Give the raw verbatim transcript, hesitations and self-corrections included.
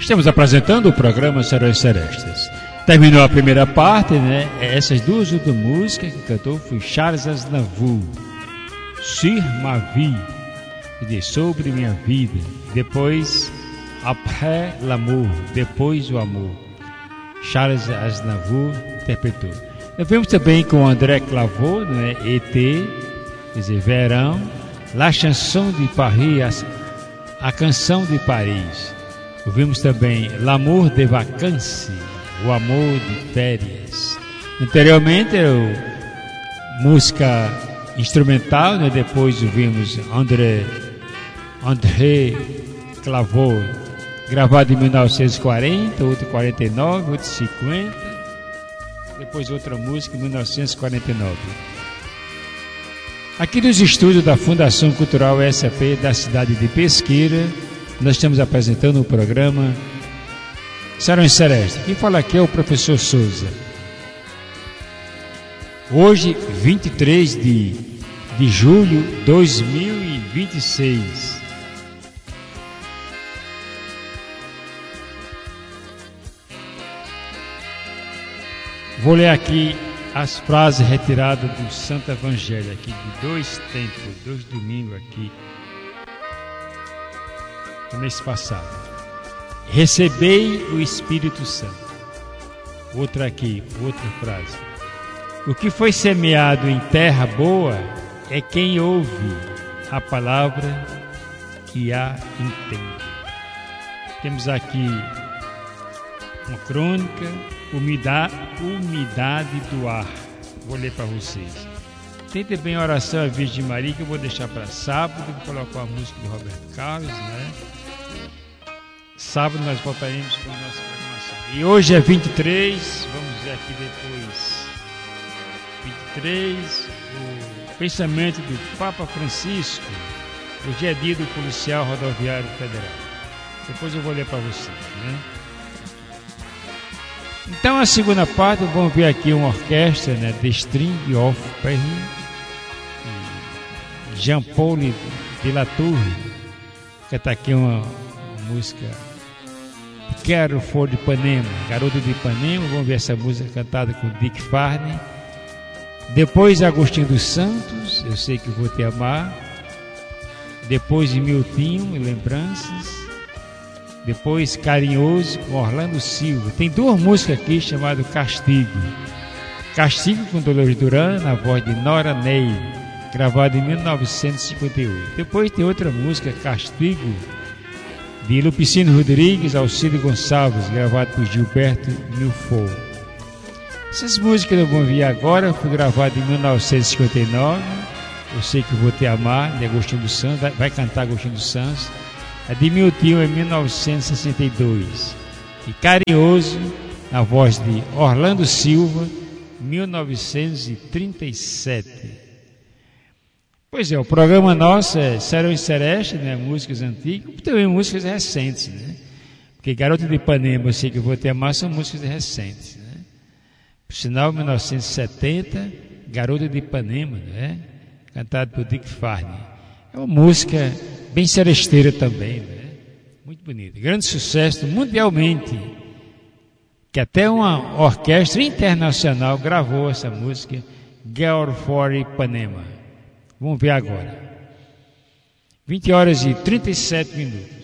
Estamos apresentando o programa Serões Celestes. Terminou a primeira parte, né? Essas duas últimas músicas que cantou foi Charles Aznavour, Sur ma vie, de Sobre Minha Vida. Depois, Après l'amour, Depois o Amor. Charles Aznavour interpretou. Nós vimos também com André Clavaux, né? E T, quer dizer, Verão, La Chanson de Paris, a, a Canção de Paris. Ouvimos também L'amour de vacances, o amor de férias. Anteriormente era música instrumental, né? Depois ouvimos André, André Clavaux, gravado em mil novecentos e quarenta, outro em quarenta e nove, outro em cinquenta. Depois outra música em mil novecentos e quarenta e nove. Aqui nos estúdios da Fundação Cultural S A P da cidade de Pesqueira, nós estamos apresentando o programa Serões Celestes. Quem fala aqui é o professor Souza. Hoje, vinte e três de, de julho de dois mil e vinte e seis. Vou ler aqui as frases retiradas do Santo Evangelho, aqui de dois tempos, dois domingos aqui, no mês passado. Recebei o Espírito Santo. Outra aqui, outra frase. O que foi semeado em terra boa é quem ouve a palavra e a entende. Temos aqui uma crônica, umidade, umidade do ar. Vou ler para vocês. Tem também a oração à Virgem Maria, que eu vou deixar para sábado, vou colocar a música do Roberto Carlos, né? Sábado nós voltaremos com a nossa programação. E hoje é vinte e três, vamos ver aqui depois. vinte e três, o pensamento do Papa Francisco. Hoje é dia do policial rodoviário federal. Depois eu vou ler para vocês, né? Então a segunda parte, vamos ver aqui uma orquestra, né? The String of Paris, Jean-Paul de la Tour, que está aqui uma, uma música Quero For de Ipanema, Garota de Ipanema. Vamos ver essa música cantada com Dick Farney. Depois Agostinho dos Santos, Eu Sei Que Vou Te Amar. Depois de Miltinho, Lembranças. Depois Carinhoso, com Orlando Silva. Tem duas músicas aqui chamadas Castigo. Castigo com Dolores Duran, na voz de Nora Ney, gravada em mil novecentos e cinquenta e oito. Depois tem outra música, Castigo, de Lupicínio Rodrigues, Alcide Gonçalves, gravado por Gilberto Milford. Essas músicas que eu vou ouvir agora foi gravada em mil novecentos e cinquenta e nove. Eu Sei Que Vou Te Amar, de Agostinho dos Santos, vai, vai cantar Agostinho dos Santos. A de Miltinho em mil novecentos e sessenta e dois. E Carinhoso, na voz de Orlando Silva, mil novecentos e trinta e sete. Pois é, o programa nosso é Serões Celestes, né? Músicas antigas, também músicas recentes, né? Porque Garota de Ipanema, Eu Sei Que Vou Te Amar, são músicas recentes, né? Por sinal, mil novecentos e setenta, Garota de Ipanema, né? Cantado por Dick Farney. É uma música bem celesteira também, né? Muito bonita. Grande sucesso mundialmente, que até uma orquestra internacional gravou essa música, Girl for Ipanema. Vamos ver agora. vinte horas e trinta e sete minutos.